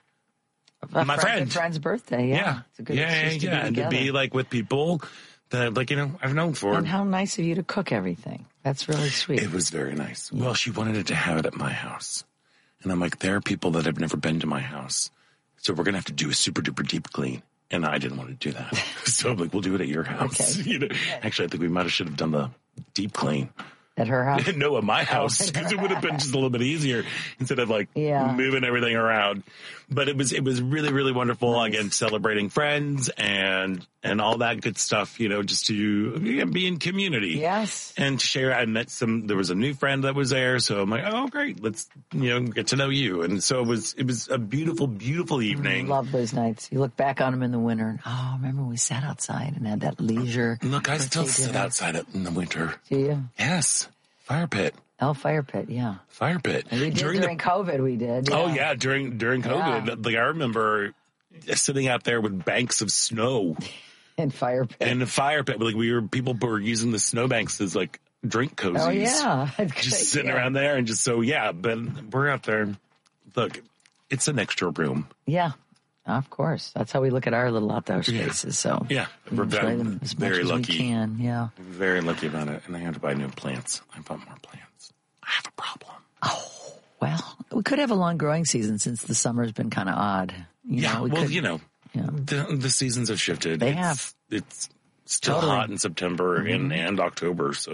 A my friend, friend. friend's birthday. Yeah, yeah, it's a good yeah, excuse yeah, to be and to together. be like with people that, like, you know, I've known for. And how nice of you to cook everything. That's really sweet. It was very nice. Well, she wanted it to have it at my house, and I'm like, there are people that have never been to my house, so we're gonna have to do a super duper deep clean. And I didn't want to do that, so I'm like, we'll do it at your house. Okay. You know? Actually, I think we might have should have done the deep clean. At her house? No, at my house, because it would have been just a little bit easier instead of like yeah. moving everything around. But it was it was really, really wonderful. Nice. Again, celebrating friends and and all that good stuff, you know, just to yeah, be in community. Yes. And to share. I met some, there was a new friend that was there. So I'm like, oh, great. Let's, you know, get to know you. And so it was, it was a beautiful, beautiful evening. Love those nights. You look back on them in the winter. And, oh, remember we sat outside and had that leisure. Look, I still dinner. sit outside in the winter. Do you? Yes. Fire pit. Oh, fire pit, yeah. Fire pit. And we did during, during the, COVID, we did. Yeah. Oh, yeah, during during COVID. Yeah. Like, I remember sitting out there with banks of snow. And fire pit. And the fire pit. Like, we were, people were using the snowbanks as, like, drink cozies. Oh, yeah. Just sitting yeah. around there and just, so, yeah, but we're out there. look, it's an extra room. Yeah. Of course. That's how we look at our little outdoor spaces. So yeah, we're very, as very much as lucky. We can. Yeah. Very lucky about it. And I had to buy new plants. I bought more plants. I have a problem. Oh, well, we could have a long growing season since the summer's been kind of odd. You yeah. know, we well, could, you know, yeah. the, the seasons have shifted. They it's, have. It's still Totally. hot in September Mm-hmm. and, and October. So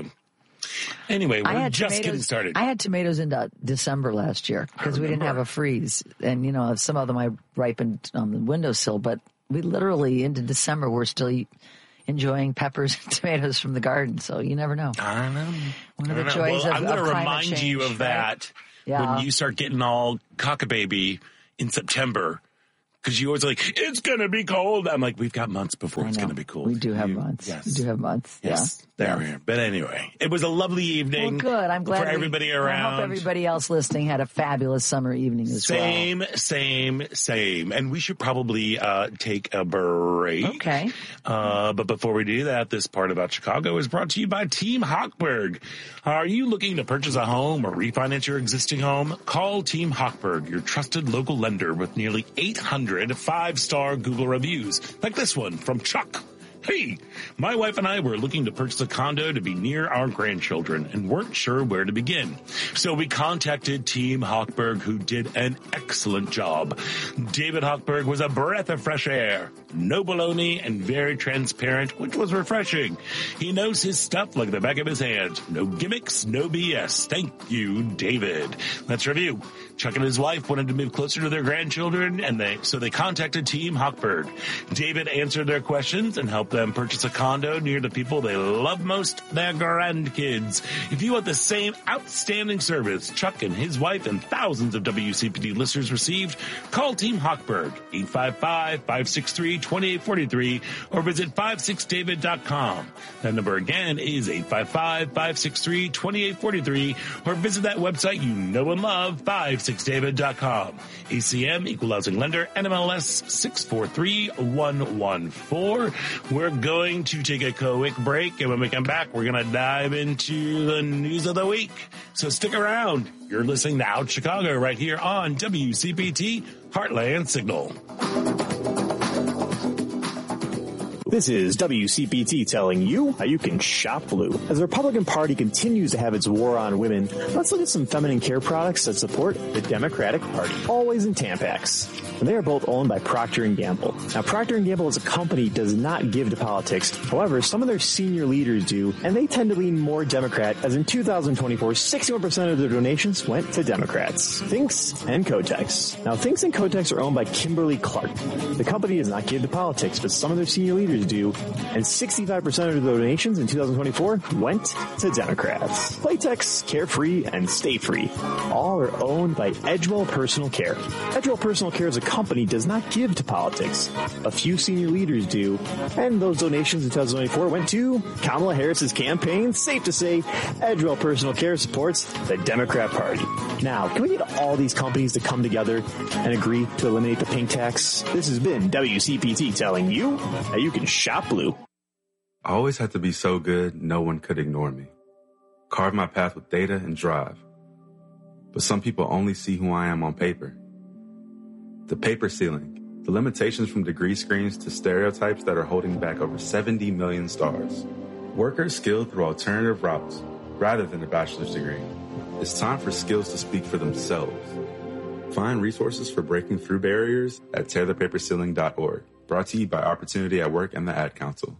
anyway, I we're had just tomatoes, getting started. I had tomatoes into December last year because we didn't have a freeze. And, you know, some of them I ripened on the windowsill, but we literally into December, we're still eat, enjoying peppers and tomatoes from the garden. So you never know. I know. One of I the know. joys well, of, I'm of going to climate remind change, you of right? that Yeah. when you start getting all cock-a-baby in September. Because you always like, it's going to be cold. I'm like, we've got months before I it's know. going to be cold. We do have You- months. Yes. We do have months. Yes. Yeah. There we are. But anyway, it was a lovely evening. Well, good. I'm glad for we- everybody I around. hope everybody else listening had a fabulous summer evening as Same, same, same. And we should probably uh, take a break. Okay. Uh, but before we do that, this part about Chicago is brought to you by Team Hochberg. Are you looking to purchase a home or refinance your existing home? Call Team Hochberg, your trusted local lender with nearly eight hundred five-star Google reviews, like this one from Chuck. Hey, my wife and I were looking to purchase a condo to be near our grandchildren and weren't sure where to begin. So we contacted Team Hochberg, who did an excellent job. David Hochberg was a breath of fresh air, no baloney, and very transparent, which was refreshing. He knows his stuff like the back of his hand. No gimmicks, no B S. Thank you, David. Let's review. Chuck and his wife wanted to move closer to their grandchildren, and they so they contacted Team Hochberg. David answered their questions and helped them purchase a condo near the people they love most, their grandkids. If you want the same outstanding service Chuck and his wife and thousands of W C P D listeners received, call Team Hochberg, eight five five, five six three, two eight four three, or visit five six david dot com. That number again is eight five five, five six three, two eight four three, or visit that website you know and love, five six david dot com. A C M, Equal Housing Lender, N M L S six four three one one four. We're going to take a quick break, and when we come back, we're going to dive into the news of the week. So stick around. You're listening to Out Chicago right here on W C P T Heartland Signal. This is W C P T telling you how you can shop blue. As the Republican Party continues to have its war on women, let's look at some feminine care products that support the Democratic Party. Always in Tampax. And they are both owned by Procter and Gamble. Now, Procter and Gamble as a company does not give to politics. However, some of their senior leaders do, and they tend to lean more Democrat, as in two thousand twenty-four, sixty-one percent of their donations went to Democrats. Thinx and Kotex. Now, Thinx and Kotex are owned by Kimberly Clark. The company does not give to politics, but some of their senior leaders do, and sixty-five percent of the donations in two thousand twenty-four went to Democrats. Playtex, Carefree, and Stay Free all are owned by Edgewell Personal Care. Edgewell Personal Care as a company does not give to politics. A few senior leaders do, and those donations in two thousand twenty-four went to Kamala Harris's campaign. Safe to say, Edgewell Personal Care supports the Democrat Party. Now, can we get all these companies to come together and agree to eliminate the pink tax? This has been W C P T telling you how you can shop blue. I always had to be so good, no one could ignore me. Carve my path with data and drive. But some people only see who I am on paper. The paper ceiling, the limitations from degree screens to stereotypes that are holding back over seventy million stars. Workers skilled through alternative routes, rather than a bachelor's degree. It's time for skills to speak for themselves. Find resources for breaking through barriers at tear the paper ceiling dot org. Brought to you by Opportunity at Work and the Ad Council.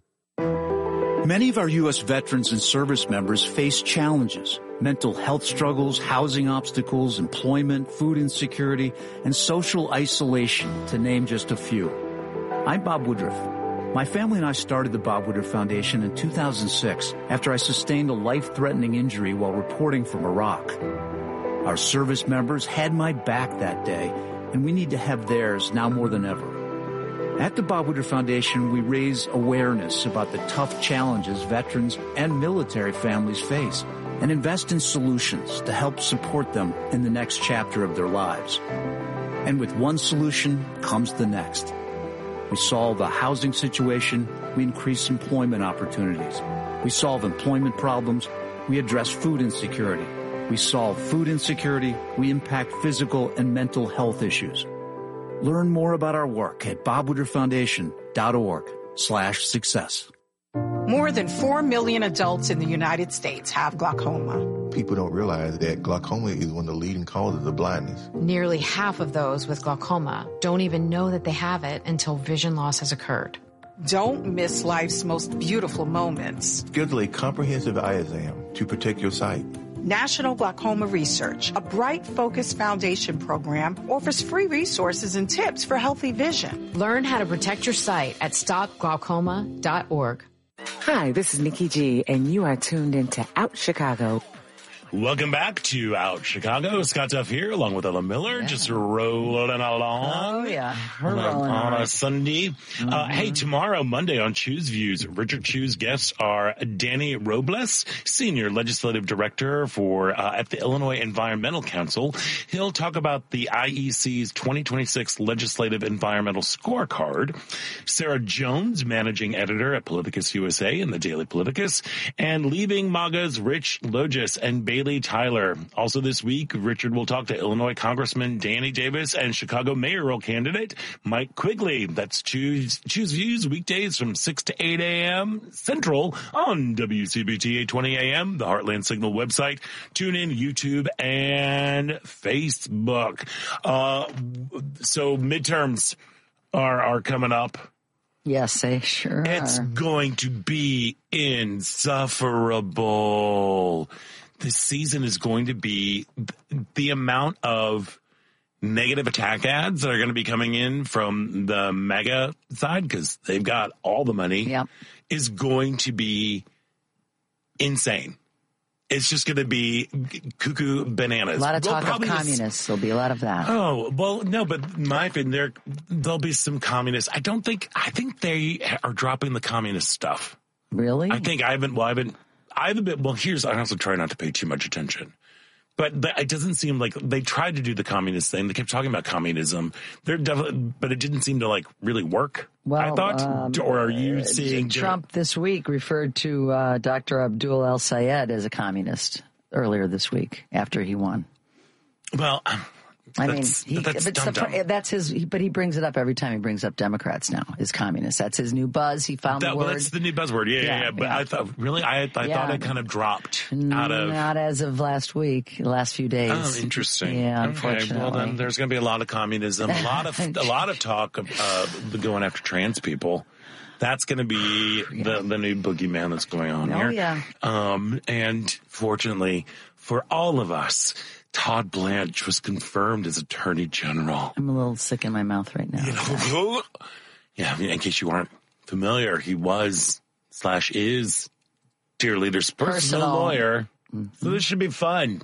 Many of our U S veterans and service members face challenges, mental health struggles, housing obstacles, employment, food insecurity, and social isolation, to name just a few. I'm Bob Woodruff. My family and I started the Bob Woodruff Foundation in two thousand six after I sustained a life-threatening injury while reporting from Iraq. Our service members had my back that day, and we need to have theirs now more than ever. At the Bob Woodruff Foundation, we raise awareness about the tough challenges veterans and military families face and invest in solutions to help support them in the next chapter of their lives. And with one solution comes the next. We solve a housing situation, we increase employment opportunities. We solve employment problems, we address food insecurity. We solve food insecurity. We impact physical and mental health issues. Learn more about our work at bob woodruff foundation dot org slash success. More than four million adults in the United States have glaucoma. People don't realize that glaucoma is one of the leading causes of blindness. Nearly half of those with glaucoma don't even know that they have it until vision loss has occurred. Don't miss life's most beautiful moments. Schedule a comprehensive eye exam to protect your sight. National Glaucoma Research, a Bright Focus Foundation program, offers free resources and tips for healthy vision. Learn how to protect your sight at stop glaucoma dot org. Hi, this is Nikki G, and you are tuned into Out Chicago. Welcome back to Out Chicago. Scott Duff here, along with Ella Miller, yeah. just rolling along. Oh, yeah. On, a, on right. a Sunday. Mm-hmm. Uh, hey, tomorrow, Monday, on Choose Views, Richard Chu's guests are Danny Robles, Senior Legislative Director for uh, at the Illinois Environmental Council. He'll talk about the I E C's twenty twenty-six Legislative Environmental Scorecard. Sarah Jones, Managing Editor at Politicus U S A and the Daily Politicus. And Leaving MAGA's Rich Logis and Bailey Tyler. Also this week, Richard will talk to Illinois Congressman Danny Davis and Chicago mayoral candidate Mike Quigley. That's Choose, Choose Views weekdays from six to eight a.m. Central on W C B T eight twenty a.m., the Heartland Signal website, TuneIn, YouTube, and Facebook. Uh, so midterms are, are coming up. Yes, they sure It's are. going to be insufferable. This season is going to be the amount of negative attack ads that are going to be coming in from the mega side, because they've got all the money, yep. is going to be insane. It's just going to be cuckoo bananas. A lot of well, talk of communists. This, There'll be a lot of that. Oh, well, no, but my opinion, there, there'll be some communists. I don't think, I think they are dropping the communist stuff. Really? I think I haven't, well, I haven't, I haven't been, well, here's, I also try not to pay too much attention. But the, it doesn't seem like they tried to do the communist thing. They kept talking about communism. They're definitely, but it didn't seem to like really work. Well, I thought, um, or are you seeing Trump this week referred to uh, Doctor Abdul El Sayed as a communist earlier this week after he won. Well, I mean, that's, he, that's, but dumb, the, dumb. that's his. But he brings it up every time he brings up Democrats now. Is communist? That's his new buzz. He found that, the well, word. That's the new buzzword. Yeah, yeah, yeah. yeah. But yeah. I thought, really, I, I yeah. thought it kind of dropped out of. Not as of last week, last few days. Oh, interesting. Yeah, okay. unfortunately. Well, then there's going to be a lot of communism, a lot of a lot of talk of uh, going after trans people. That's going to be yeah. the the new boogeyman that's going on oh, here. Yeah. Um, and fortunately for all of us, Todd Blanche was confirmed as Attorney General. I'm a little sick in my mouth right now. You know, yeah, I mean, in case you aren't familiar, he was slash is Dear Leader's personal, personal. lawyer. Mm-hmm. So this should be fun.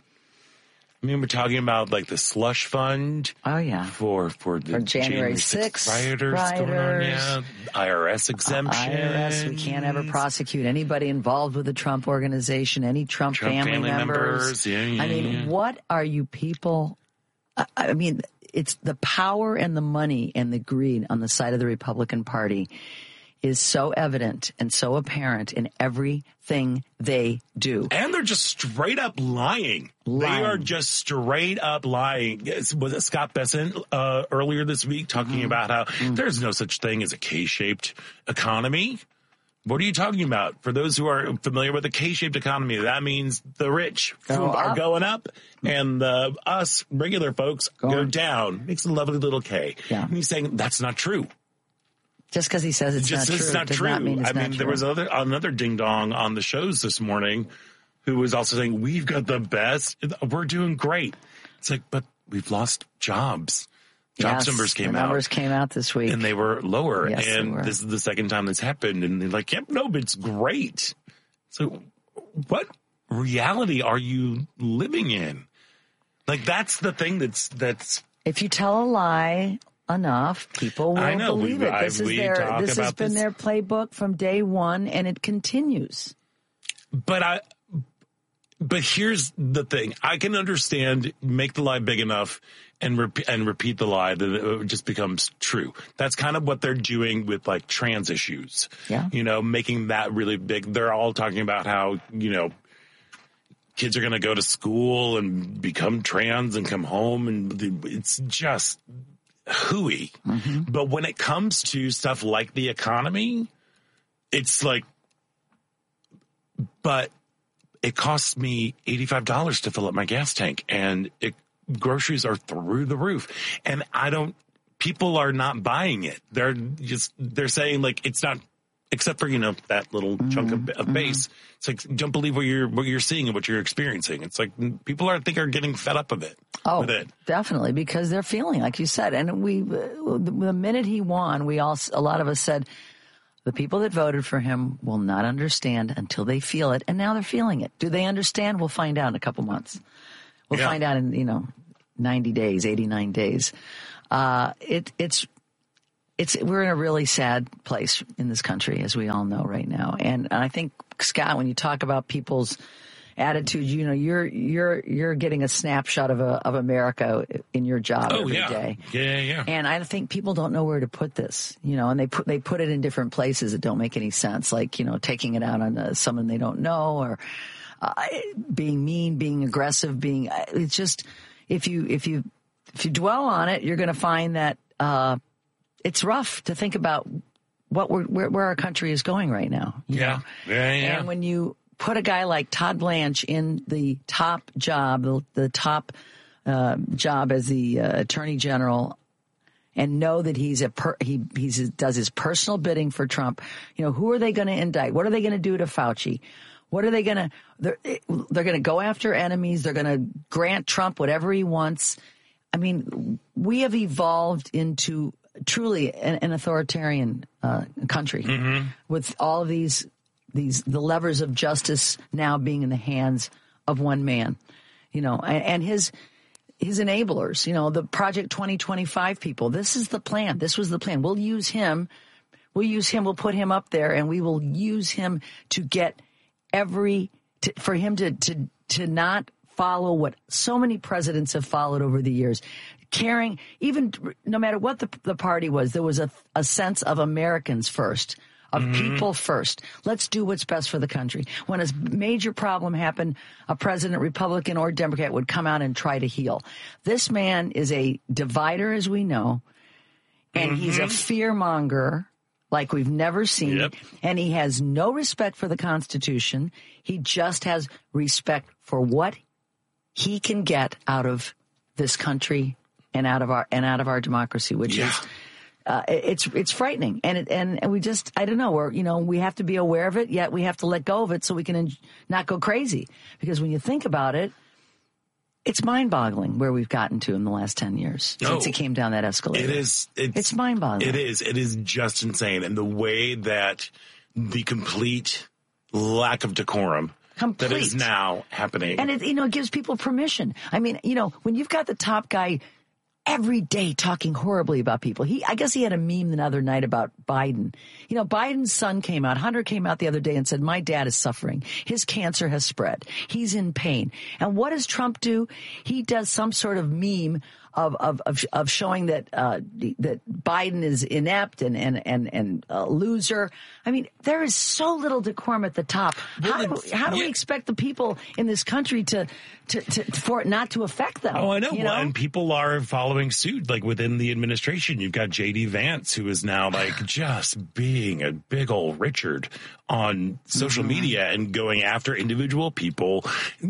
I mean, we're talking about like the slush fund. Oh yeah, for for the for January sixth rioters, rioters. Going on, yeah. I R S exemption. Uh, I R S, we can't ever prosecute anybody involved with the Trump organization, any Trump, Trump family, family members. members. Yeah, yeah, I mean, yeah. what are you people? I, I mean, it's the power and the money and the greed on the side of the Republican Party is so evident and so apparent in everything they do. And they're just straight up lying. lying. They are just straight up lying. Was it Scott Bessent uh, earlier this week talking mm-hmm. about how mm-hmm. there's no such thing as a K-shaped economy? What are you talking about? For those who are familiar with the K-shaped economy, that means the rich go are up. going up and the, us regular folks going. go down. Makes a lovely little K. Yeah. And he's saying that's not true. Just because he says it's Just not it's true, not does true. not mean it's I mean, not there true. was other, another ding dong on the shows this morning who was also saying, we've got the best. We're doing great. It's like, but we've lost jobs. Jobs yes, numbers came the out. Numbers came out this week. And they were lower. Yes, and they were. This is the second time this happened. And they're like, yep, no, but it's great. So what reality are you living in? Like, that's the thing that's, that's. If you tell a lie enough, people will I know, believe we, it. This I, is we their, talk this has about been this. their playbook from day one, and it continues. But I, but here's the thing. I can understand, make the lie big enough and repeat, and repeat the lie that it just becomes true. That's kind of what they're doing with like trans issues. Yeah. You know, making that really big. They're all talking about how, you know, kids are going to go to school and become trans and come home, and it's just hooey. Mm-hmm. But when it comes to stuff like the economy, it's like, but it costs me eighty-five dollars to fill up my gas tank, and it, groceries are through the roof. And I don't, people are not buying it. They're just, they're saying like, it's not, except for, you know, that little mm-hmm. chunk of, of base. Mm-hmm. It's like, don't believe what you're, what you're seeing and what you're experiencing. It's like, people are, I think are getting fed up of it. Oh, with it. Definitely, because they're feeling, like you said, and we, the minute he won, we all, a lot of us said, the people that voted for him will not understand until they feel it, and now they're feeling it. Do they understand? We'll find out in a couple months. We'll yeah. find out in, you know, ninety days, eighty-nine days. Uh, it, it's, it's, we're in a really sad place in this country, as we all know right now. And, and I think, Scott, when you talk about people's attitude, you know, you're, you're, you're getting a snapshot of a, of America in your job oh, every yeah. day. Yeah, yeah, yeah. And I think people don't know where to put this, you know, and they put, they put it in different places that don't make any sense. Like, you know, taking it out on uh, someone they don't know, or uh, being mean, being aggressive, being, it's just, if you, if you, if you dwell on it, you're going to find that, uh, it's rough to think about what we're, where, where our country is going right now. You yeah. know? Yeah. Yeah. And when you put a guy like Todd Blanche in the top job, the, the top uh, job as the uh, Attorney General, and know that he's a per, he he's does his personal bidding for Trump, you know, who are they going to indict? What are they going to do to Fauci? What are they going to? They're they're going to go after enemies. They're going to grant Trump whatever he wants. I mean, we have evolved into truly an, an authoritarian uh, country mm-hmm. with all of these. These the levers of justice now being in the hands of one man, you know, and, and his his enablers, you know, the Project twenty twenty-five people. This is the plan. This was the plan. We'll use him. We'll use him. We'll put him up there, and we will use him to get every to, for him to to to not follow what so many presidents have followed over the years. Caring, even no matter what the the party was, there was a a sense of Americans first. Of mm-hmm. people first. Let's do what's best for the country. When a major problem happened, a president, Republican or Democrat, would come out and try to heal. This man is a divider, as we know, and mm-hmm. he's a fearmonger like we've never seen. Yep. And he has no respect for the Constitution. He just has respect for what he can get out of this country and out of our and out of our democracy, which yeah. is. Uh, it's it's frightening, and it, and and we just I don't know. We're you know we have to be aware of it, yet we have to let go of it so we can en- not go crazy. Because when you think about it, it's mind-boggling where we've gotten to in the last ten years no, since it came down that escalator. It is. It's, it's mind-boggling. It is. It is just insane, and the way that the complete lack of decorum. Complete. That is now happening, and it you know gives people permission. I mean, you know, when you've got the top guy. Every day talking horribly about people. He, I guess he had a meme the other night about Biden. You know, Biden's son came out, Hunter came out the other day and said, my dad is suffering. His cancer has spread. He's in pain. And what does Trump do? He does some sort of meme of, of, of, of showing that, uh, that Biden is inept and, and, and, and a loser. I mean, there is so little decorum at the top. How do, how do we expect the people in this country to, to, to, for it not to affect them? Oh, I know. You well, know? And people are following suit, like within the administration. You've got J D Vance, who is now like just being a big old Richard on social mm-hmm. media and going after individual people,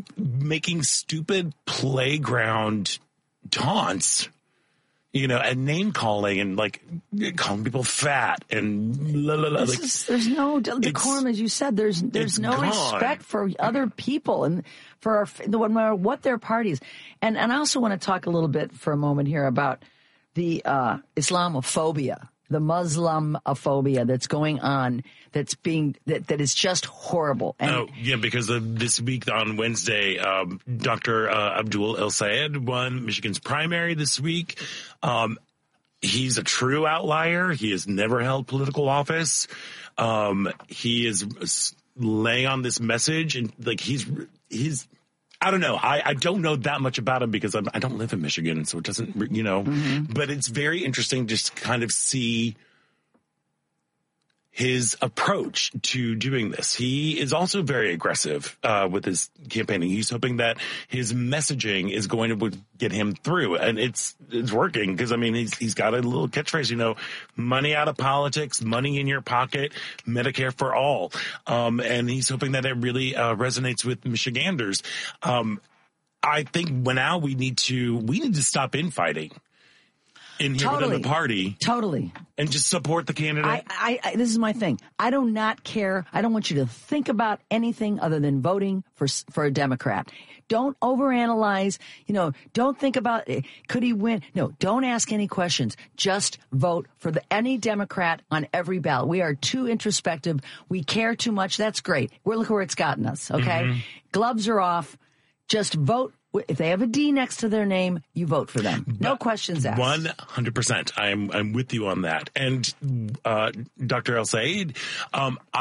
making stupid playground taunts, you know, and name calling and like calling people fat and la, la, la, like, is, there's no decorum, as you said. There's there's no gone. respect for other people and for our, no matter what their parties. And and I also want to talk a little bit for a moment here about the uh, Islamophobia, the Muslamophobia that's going on. That's being that that is just horrible. And oh yeah, because of this week on Wednesday, um, Doctor Uh, Abdul El Sayed won Michigan's primary this week. Um, he's a true outlier. He has never held political office. Um, he is laying on this message, and like he's he's. I don't know. I, I don't know that much about him because I'm, I don't live in Michigan, so it doesn't, you know. Mm-hmm. But it's very interesting just to kind of see his approach to doing this. He is also very aggressive uh, with his campaigning. He's hoping that his messaging is going to get him through, and it's it's working because I mean he's he's got a little catchphrase, you know, money out of politics, money in your pocket, Medicare for all, um, and he's hoping that it really uh, resonates with Michiganders. Um, I think now we need to we need to stop infighting in here Totally. within the party. Totally. And just support the candidate. I, I, I, this is my thing. I do not care. I don't want you to think about anything other than voting for for a Democrat. Don't overanalyze. You know, don't think about, could he win? No, don't ask any questions. Just vote for the any Democrat on every ballot. We are too introspective. We care too much. That's great. We're look where it's gotten us, okay? Mm-hmm. Gloves are off. Just vote. If they have a D next to their name, you vote for them. No questions asked. One hundred percent. I'm I'm with you on that. And uh, Doctor El Sayed, um,